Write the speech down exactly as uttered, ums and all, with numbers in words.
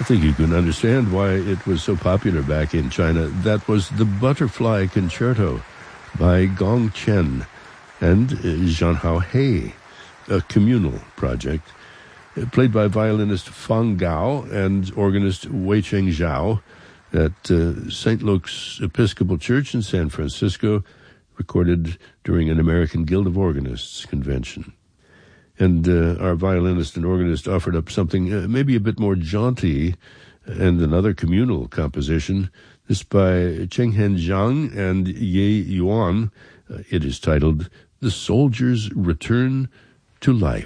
I think you can understand why it was so popular back in China. That was the Butterfly Concerto by Gong Chen and Zhang Hao He, a communal project played by violinist Fang Gao and organist Wei-Cheng Zhao at uh, Saint Luke's Episcopal Church in San Francisco, recorded during an American Guild of Organists convention. And uh, our violinist and organist offered up something uh, maybe a bit more jaunty and another communal composition. This by Chenghen Zhang and Ye Yuan. Uh, it is titled The Soldier's Return to Life.